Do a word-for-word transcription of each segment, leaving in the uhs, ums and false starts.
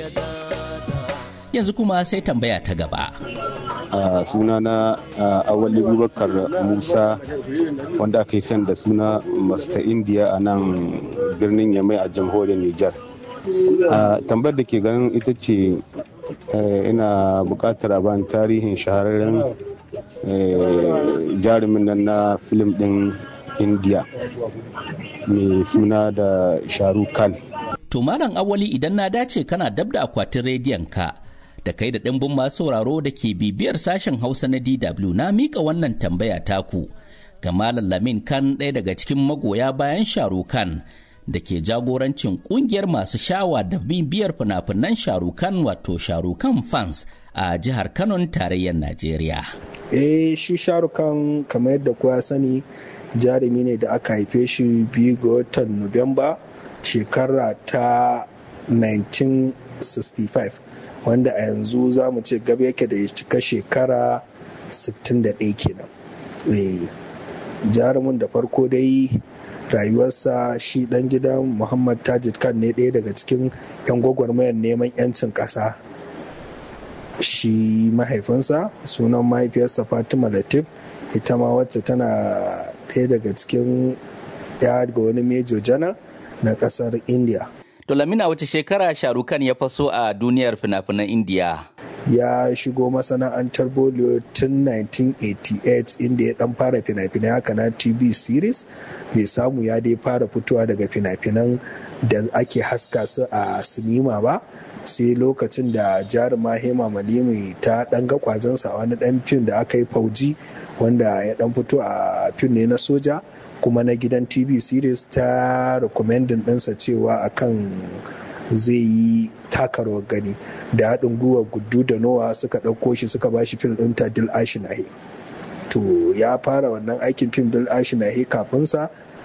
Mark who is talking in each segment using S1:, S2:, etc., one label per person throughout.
S1: Yanzu kuma sai tambaya ta gaba.
S2: Uh, suna na uh, Awali Abubakar Musa wanda aka yi san da suna Master India a nan birnin Yamai a jamhuriyar Nijar. Uh, tambayar da ke ganin ita ce uh, ina buƙatar a bani tarihin shahararren uh, jarumin nan na filim ɗin India mai suna da Shahrukh Khan.
S1: To Malam Awali, idan na dace kana dab da akwatin rediyon ka da kai da ɗimbin masu sauraro da ke bibiyar sashen Hausa na D W, na mika wannan tambaya taku ga Malam Lamin Khan, ɗaya daga cikin magoya bayan Shahrukh Khan da ke jagorancin ƙungiyar masu shawa da bibiyar fina-finan Shahrukh Khan, wato Shahrukh Khan fans a jihar Kano, tarayyar Najeriya.
S3: Eh shi Shahrukh Khan kamar yadda kowa sani jarumi ne da aka haife shi biyu ga watan Nuwamba shekara ta nineteen sixty-five, wanda a yanzu za mu ce gaba yake da ya cika shekara sittin da ɗaya kenan. E, jarumin da farko dai rayuwarsa shi ɗan gidan Muhammad Tajid Khan ne, ɗaya daga cikin 'yan gwagwarmayar neman 'yancin ƙasa. Shi mahaifinsa sunan mahaifiyarsa Fatima Latif, ita ma wacce tana ɗaya daga cikin ya ga wani Major Janar na ƙasar India.
S1: To Lamina, wace shekara Shahrukh Khan ya faso a duniyar fina-finan Indiya?
S3: Ya shigo masana'antar Bollywood tun nineteen eighty-eight, inda ya dan fara fina-finai haka na T V series. Bai samu ya dai fara fitowa daga fina-finan da ake haska su a sinima ba, sai lokacin da jaruma Hema Malini ta dan ga kwajensa a wani dan fim da aka yi Fauji, wanda ya dan fito a fim ne na soja kuma na gidan T V series, ta recommending ɗinsa cewa akan zai yi taka rawar gani, da haɗin gwiwa Guddu da Nowa suka ɗauko shi suka ba shi fim ɗin ta Dil Ashinahi. To ya fara wannan aikin fim Dil Ashinahi, kafinsa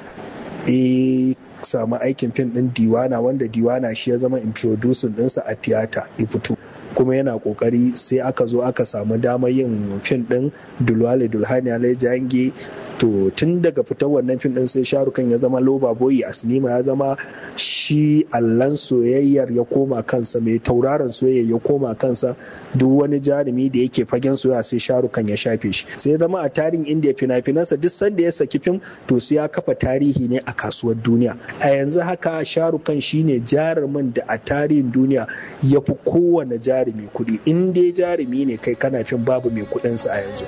S3: e samu aikin fim ɗin Diwana, wanda Diwana shi ya zama introducing ɗinsa a tiyata ya fito, kuma yana kokari. Sai aka zo aka samu damar yin fim ɗin Dulwale Dulhaniya Lai Jangi. To tun daga fitar wannan fim din sai Shahrukh Khan ya zama loba boyi a sinima, ya zama shi allan soyayyar ya koma kansa, mai tauraron soyayya ya koma kansa. Duk wani jarumi da yake fagen soyayya sai Shahrukh Khan ya shafe shi. Sai ya zama a tarihin Indiya fina-finansa duk sanda ya saki fim to sai ya kafa tarihi ne a kasuwar duniya. A yanzu haka Shahrukh Khan shine jarumin da a tarihin duniya ya fi kowane jarumi kuɗi. In dai jarumi ne kai kana fim, babu mai kuɗinsa a yanzu.